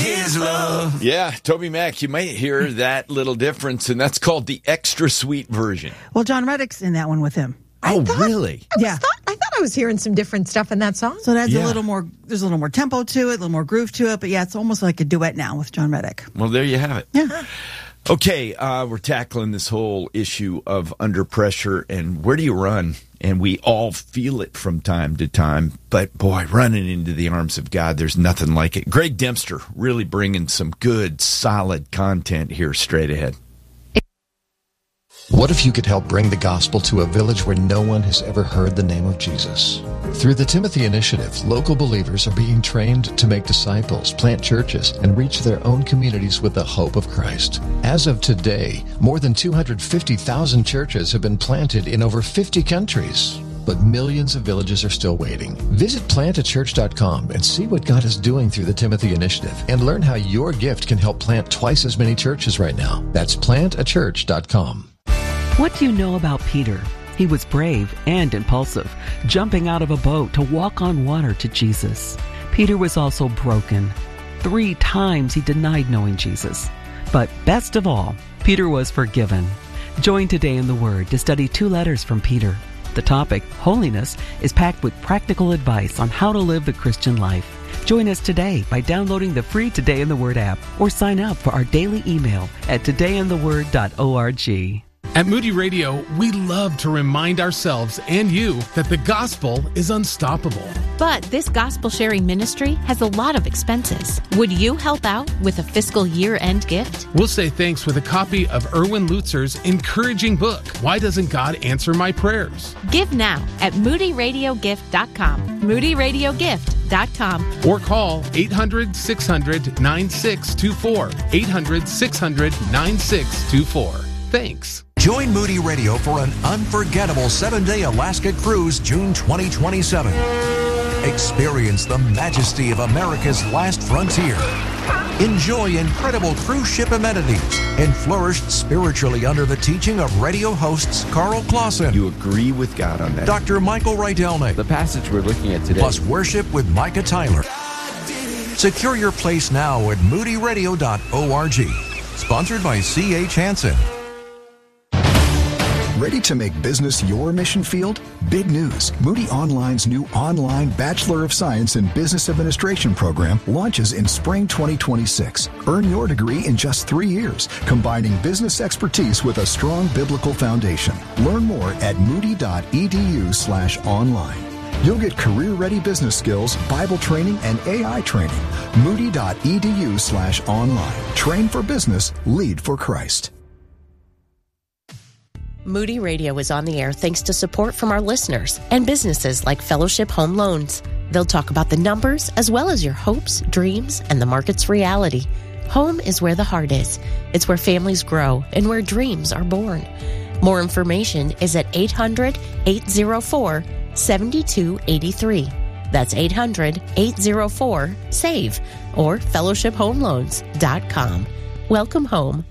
His love. Yeah, Toby Mac, you might hear that little difference, and that's called the extra sweet version. Well, John Reddick's in that one with him. Really? Yeah. I thought I was hearing some different stuff in that song. So that's a little more, there's a little more tempo to it, a little more groove to it. But yeah, it's almost like a duet now with John Reddick. Well, there you have it. Yeah. Okay, we're tackling this whole issue of under pressure and where do you run? And we all feel it from time to time. But boy, running into the arms of God, there's nothing like it. Greg Dempster really bringing some good, solid content here straight ahead. What if you could help bring the gospel to a village where no one has ever heard the name of Jesus? Through the Timothy Initiative, local believers are being trained to make disciples, plant churches, and reach their own communities with the hope of Christ. As of today, more than 250,000 churches have been planted in over 50 countries. But millions of villages are still waiting. Visit plantachurch.com and see what God is doing through the Timothy Initiative and learn how your gift can help plant twice as many churches right now. That's plantachurch.com. What do you know about Peter? He was brave and impulsive, jumping out of a boat to walk on water to Jesus. Peter was also broken. 3 times he denied knowing Jesus. But best of all, Peter was forgiven. Join Today in the Word to study 2 letters from Peter. The topic, holiness, is packed with practical advice on how to live the Christian life. Join us today by downloading the free Today in the Word app or sign up for our daily email at todayintheword.org. At Moody Radio, we love to remind ourselves and you that the gospel is unstoppable. But this gospel sharing ministry has a lot of expenses. Would you help out with a fiscal year-end gift? We'll say thanks with a copy of Erwin Lutzer's encouraging book, Why Doesn't God Answer My Prayers? Give now at moodyradiogift.com. moodyradiogift.com. Or call 800-600-9624. 800-600-9624. Thanks. Join Moody Radio for an unforgettable 7-day Alaska cruise June 2027. Experience the majesty of America's last frontier. Enjoy incredible cruise ship amenities and flourish spiritually under the teaching of radio hosts Carl Clausen. You agree with God on that? Dr. Michael Rydelnik. The passage we're looking at today. Plus worship with Micah Tyler. Secure your place now at moodyradio.org. Sponsored by C.H. Hansen. Ready to make business your mission field? Big news. Moody Online's new online Bachelor of Science in Business Administration program launches in spring 2026. Earn your degree in just 3 years, combining business expertise with a strong biblical foundation. Learn more at moody.edu/online. You'll get career-ready business skills, Bible training, and AI training. Moody.edu/online. Train for business, lead for Christ. Moody Radio is on the air thanks to support from our listeners and businesses like Fellowship Home Loans. They'll talk about the numbers as well as your hopes, dreams, and the market's reality. Home is where the heart is. It's where families grow and where dreams are born. More information is at 800-804-7283. That's 800-804-SAVE or fellowshiphomeloans.com. Welcome home.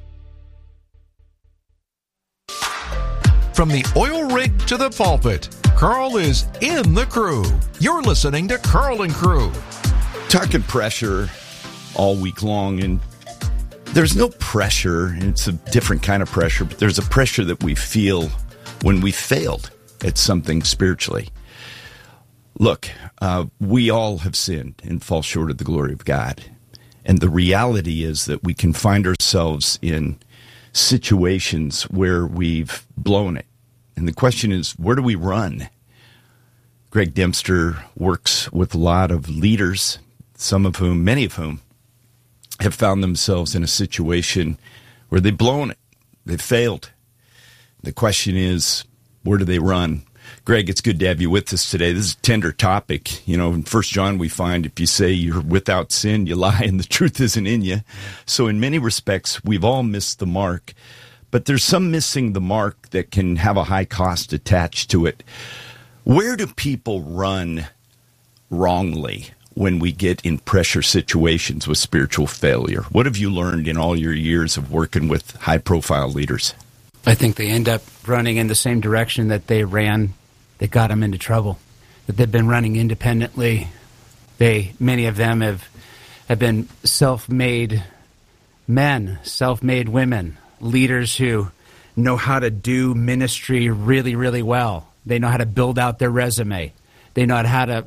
From the oil rig to the pulpit, Carl is in the crew. You're listening to Carl and Crew. Talking pressure all week long, and there's no pressure. It's a different kind of pressure, but there's a pressure that we feel when we failed at something spiritually. Look, we all have sinned and fall short of the glory of God. And the reality is that we can find ourselves in situations where we've blown it. And the question is, where do we run? Greg Dempster works with a lot of leaders, many of whom have found themselves in a situation where they've blown it. They've failed. The question is, where do they run? Greg, it's good to have you with us today. This is a tender topic. You know, in 1 John we find if you say you're without sin, you lie and the truth isn't in you. So in many respects, we've all missed the mark. But there's some missing the mark that can have a high cost attached to it. Where do people run wrongly when we get in pressure situations with spiritual failure? What have you learned in all your years of working with high-profile leaders? I think they end up running in the same direction that they ran that got them into trouble, that they've been running independently. Many of them have have been self-made men, self-made women, leaders who know how to do ministry really, really well. They know how to build out their resume. They know how to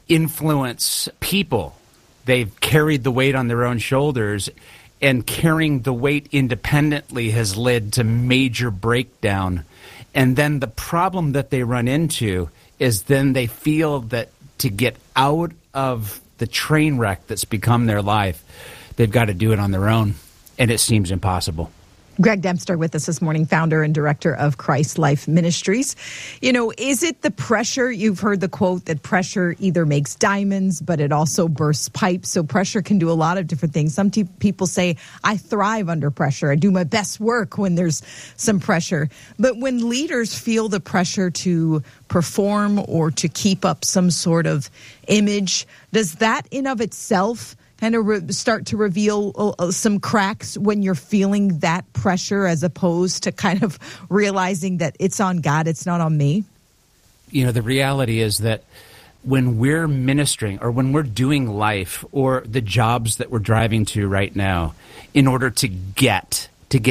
influence people. They've carried the weight on their own shoulders, and carrying the weight independently has led to major breakdown. And then the problem that they run into is then they feel that to get out of the train wreck that's become their life, they've got to do it on their own, and it seems impossible. Greg Dempster with us this morning, founder and director of Christ Life Ministries. You know, is it the pressure? You've heard the quote that pressure either makes diamonds, but it also bursts pipes. So pressure can do a lot of different things. Some people say, I thrive under pressure. I do my best work when there's some pressure. But when leaders feel the pressure to perform or to keep up some sort of image, does that in of itself kind of start to reveal some cracks when you're feeling that pressure, as opposed to kind of realizing that it's on God, it's not on me? You know, the reality is that when we're ministering or when we're doing life or the jobs that we're driving to right now, in order to get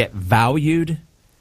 valued,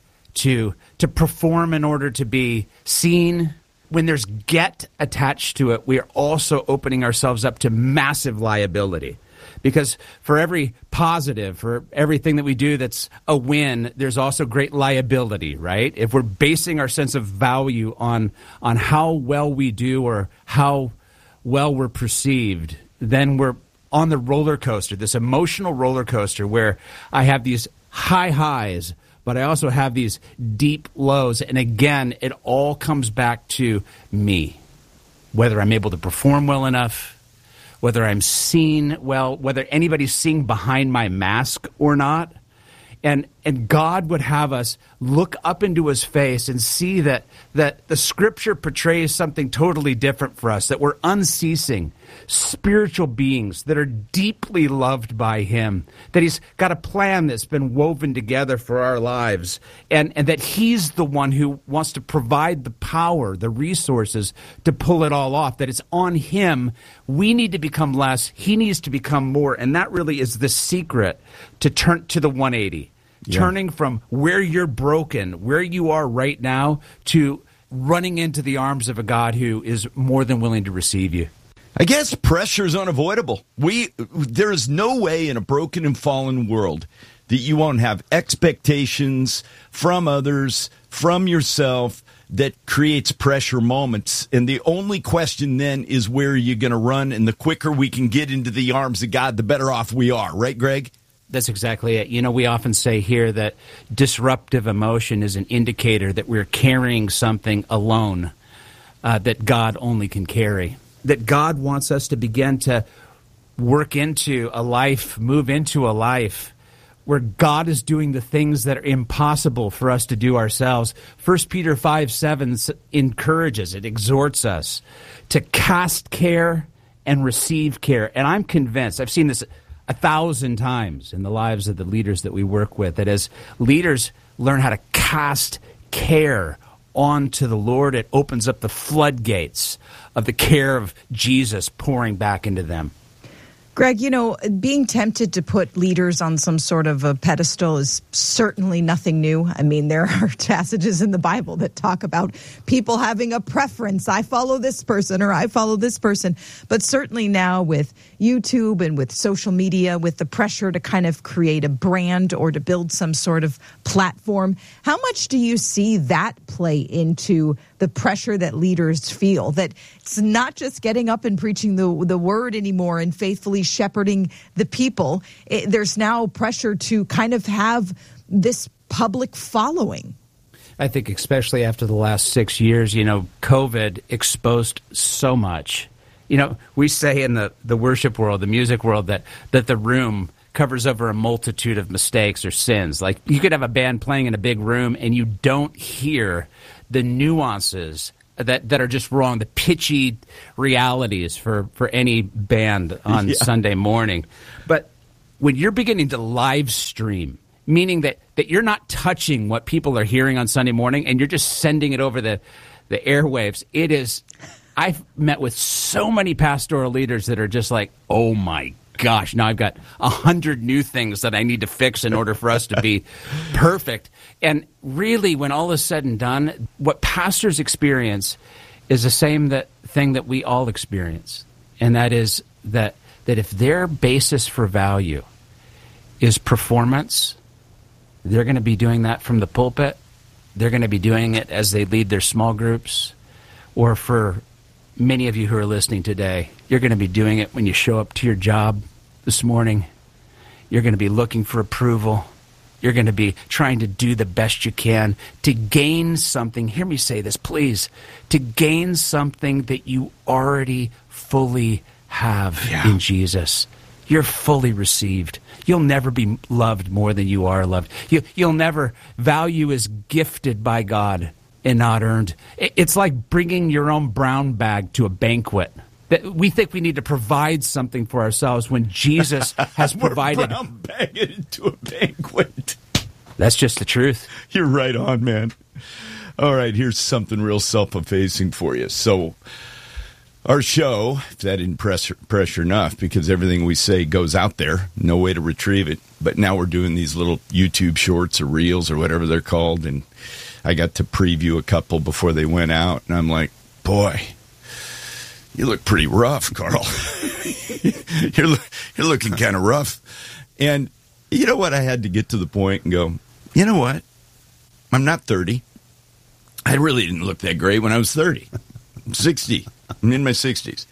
to perform in order to be seen, when there's get attached to it, we are also opening ourselves up to massive liability. Because for every positive, for everything that we do that's a win, there's also great liability, right? If we're basing our sense of value on how well we do or how well we're perceived, then we're on the roller coaster, this emotional roller coaster where I have these high highs, but I also have these deep lows. And again, it all comes back to me, whether I'm able to perform well enough, whether I'm seen well, whether anybody's seeing behind my mask or not. And God would have us look up into his face and see that the scripture portrays something totally different for us, that we're unceasing spiritual beings that are deeply loved by him, that he's got a plan that's been woven together for our lives, and that he's the one who wants to provide the power, the resources to pull it all off, that it's on him. We need to become less, he needs to become more, and that really is the secret to turn to the 180. Yeah. Turning from where you're broken, where you are right now, to running into the arms of a God who is more than willing to receive you. I guess pressure is unavoidable. There is no way in a broken and fallen world that you won't have expectations from others, from yourself, that creates pressure moments. And the only question then is, where are you going to run? And the quicker we can get into the arms of God, the better off we are. Right, Greg? That's exactly it. You know, we often say here that disruptive emotion is an indicator that we're carrying something alone that God only can carry. That God wants us to begin to work into a life, move into a life where God is doing the things that are impossible for us to do ourselves. 1 Peter 5:7 encourages, it exhorts us to cast care and receive care. And I'm convinced, I've seen this 1,000 times in the lives of the leaders that we work with, that as leaders learn how to cast care onto the Lord, it opens up the floodgates of the care of Jesus pouring back into them. Greg, you know, being tempted to put leaders on some sort of a pedestal is certainly nothing new. I mean, there are passages in the Bible that talk about people having a preference. I follow this person or I follow this person. But certainly now with YouTube and with social media, with the pressure to kind of create a brand or to build some sort of platform, how much do you see that play into the pressure that leaders feel? That it's not just getting up and preaching the word anymore and faithfully shepherding the people. There's now pressure to kind of have this public following. I think especially after the last 6 years, you know, COVID exposed so much. You know, we say in the worship world, the music world, that the room covers over a multitude of mistakes or sins. Like, you could have a band playing in a big room and you don't hear the nuances that are just wrong, the pitchy realities for any band on Sunday morning. But when you're beginning to live stream, meaning that you're not touching what people are hearing on Sunday morning and you're just sending it over the airwaves, it is... I've met with so many pastoral leaders that are just like, oh my gosh, now I've got 100 new things that I need to fix in order for us to be perfect. And really, when all is said and done, what pastors experience is the same thing that we all experience. And that is that if their basis for value is performance, they're going to be doing that from the pulpit. They're going to be doing it as they lead their small groups. Or for many of you who are listening today, you're going to be doing it when you show up to your job this morning. You're going to be looking for approval. You're going to be trying to do the best you can to gain something. Hear me say this, please. To gain something that you already fully have in Jesus. You're fully received. You'll never be loved more than you are loved. You'll never. Value is gifted by God and not earned. It's like bringing your own brown bag to a banquet. We think we need to provide something for ourselves when Jesus has provided. Brown bag into a banquet. That's just the truth. You're right on, man. All right, here's something real self-effacing for you. So our show, if that didn't pressure enough, because everything we say goes out there, no way to retrieve it. But now we're doing these little YouTube shorts or reels or whatever they're called, and I got to preview a couple before they went out, and I'm like, boy, you look pretty rough, Carl. You're looking kind of rough. And you know what? I had to get to the point and go, you know what? I'm not 30. I really didn't look that great when I was 30. I'm 60. I'm in my 60s.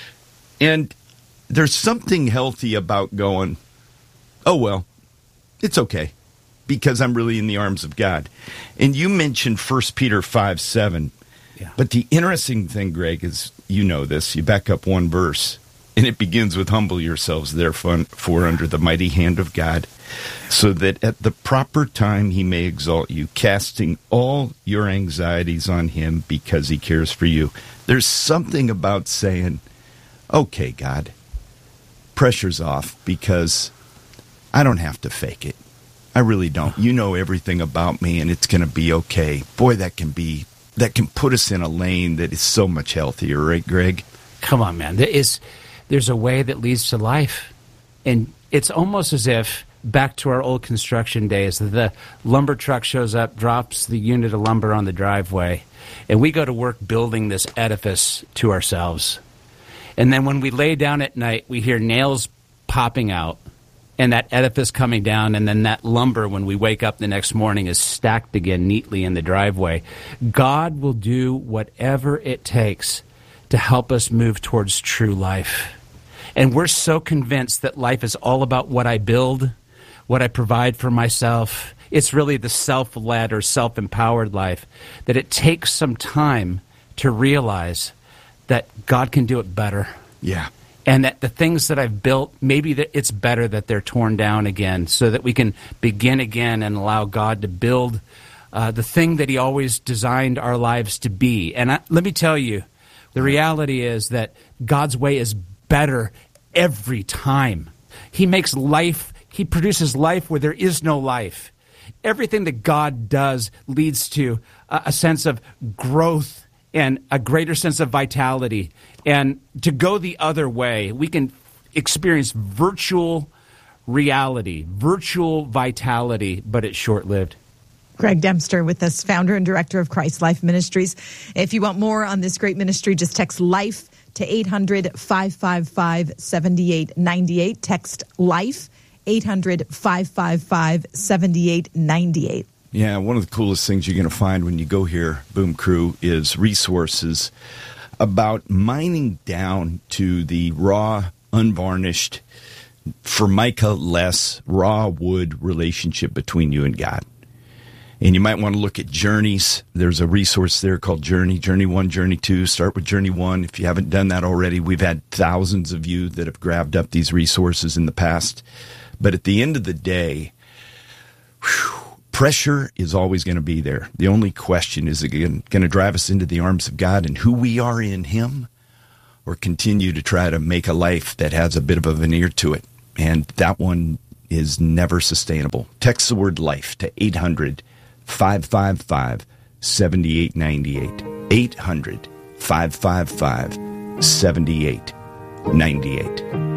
And there's something healthy about going, oh, well, it's okay, because I'm really in the arms of God. And you mentioned 1 Peter 5:7. Yeah. But the interesting thing, Greg, is, you know this, you back up one verse, and it begins with, humble yourselves, therefore, under the mighty hand of God, so that at the proper time he may exalt you, casting all your anxieties on him because he cares for you. There's something about saying, okay, God, pressure's off, because I don't have to fake it. I really don't. You know everything about me, and it's going to be okay. Boy, that can put us in a lane that is so much healthier, right, Greg? Come on, man. There's a way that leads to life. And it's almost as if, back to our old construction days, the lumber truck shows up, drops the unit of lumber on the driveway, and we go to work building this edifice to ourselves. And then when we lay down at night, we hear nails popping out, and that edifice coming down, and then that lumber, when we wake up the next morning, is stacked again neatly in the driveway. God will do whatever it takes to help us move towards true life. And we're so convinced that life is all about what I build, what I provide for myself. It's really the self-led or self-empowered life, that it takes some time to realize that God can do it better. Yeah. And that the things that I've built, maybe that it's better that they're torn down again, so that we can begin again and allow God to build the thing that he always designed our lives to be. And let me tell you, the reality is that God's way is better every time. He makes life, he produces life where there is no life. Everything that God does leads to a sense of growth and a greater sense of vitality. And to go the other way, we can experience virtual reality, virtual vitality, but it's short-lived. Greg Dempster with us, founder and director of Christ Life Ministries. If you want more on this great ministry, just text LIFE to 800-555-7898. Text LIFE, 800-555-7898. Yeah, one of the coolest things you're going to find when you go here, Boom Crew, is resources about mining down to the raw, unvarnished, Formica-less, raw wood relationship between you and God. And you might want to look at journeys. There's a resource there called Journey 1, Journey 2. Start with Journey 1. If you haven't done that already, we've had thousands of you that have grabbed up these resources in the past. But at the end of the day, pressure is always going to be there. The only question is, it going to drive us into the arms of God and who we are in him, or continue to try to make a life that has a bit of a veneer to it? And that one is never sustainable. Text the word LIFE to 800-555-7898. 800-555-7898.